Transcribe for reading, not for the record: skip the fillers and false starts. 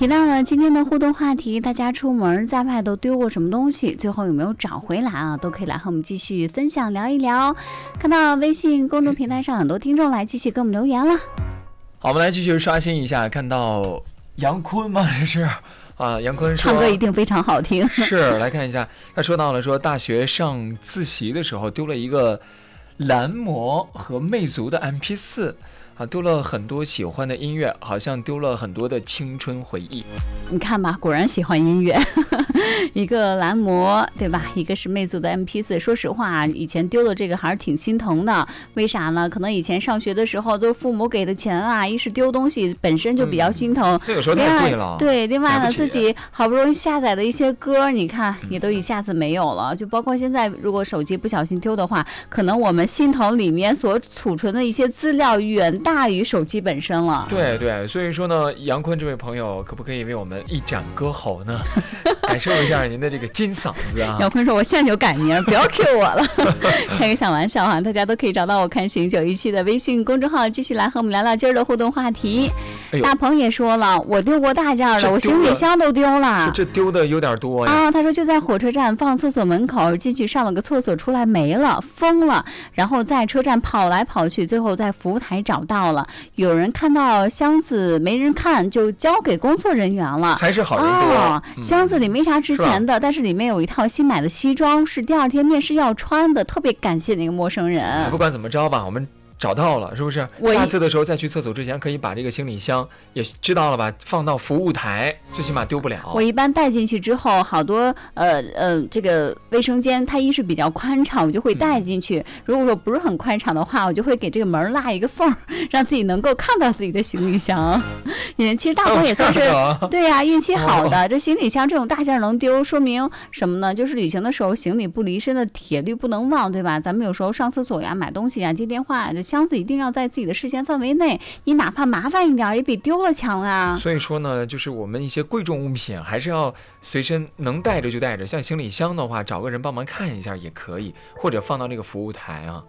提到了今天的互动话题，大家出门在外都丢过什么东西，最后有没有找回来啊？都可以来和我们继续分享聊一聊。看到微信公众平台上很多听众来继续给我们留言了。 好，我们来继续刷新一下，看到杨坤吗？这是啊，杨坤说唱歌一定非常好听。 是，来看一下，他说到了说大学上自习的时候丢了一个蓝魔和魅族的 MP4。啊，丢了很多喜欢的音乐，好像丢了很多的青春回忆。 你看吧，果然喜欢音乐。一个蓝魔，对吧？一个是魅族的 MP4。说实话，以前丢了这个还是挺心疼的。为啥呢？可能以前上学的时候都是父母给的钱啊，一是丢东西本身就比较心疼。 那有时候太贵了。 对，另外呢，自己好不容易下载的一些歌，你看也都一下子没有了。就包括现在，如果手机不小心丢的话，可能我们心疼里面所储存的一些资料远大于手机本身了。 对对，所以说呢，杨坤这位朋友可不可以为我们一展歌喉呢？感受一下您的这个金嗓子啊！ 杨坤说：“我现在就改名，不要 Q 我了。”开个小玩笑哈，大家都可以找到我看行917的微信公众号，继续来和我们聊聊今儿的互动话题。大鹏也说了，我丢过大件的，我行李箱都丢了。 这丢的有点多呀！ 啊，他说就在火车站放厕所门口，进去上了个厕所，出来没了，疯了。然后在车站跑来跑去，最后在服务台找到了。有人看到箱子没人看，就交给工作人员了。 还是好人多。 箱子里没啥值钱的，但是里面有一套新买的西装，是第二天面试要穿的，特别感谢那个陌生人。 不管怎么着吧，我们找到了，是不是？下次的时候再去厕所之前，可以把这个行李箱也知道了吧，放到服务台，最起码丢不了。 我一般带进去之后，好多这个卫生间它一是比较宽敞，我就会带进去。如果说不是很宽敞的话，我就会给这个门拉一个缝，让自己能够看到自己的行李箱。其实大鹏也算是对呀，运气好的。这行李箱这种大件能丢，说明什么呢？就是旅行的时候行李不离身的铁律不能忘，对吧？咱们有时候上厕所呀、买东西呀、接电话呀，这箱子一定要在自己的视线范围内，你哪怕麻烦一点也比丢了强啊。 所以说呢，就是我们一些贵重物品还是要随身能带着就带着，像行李箱的话，找个人帮忙看一下也可以，或者放到这个服务台啊。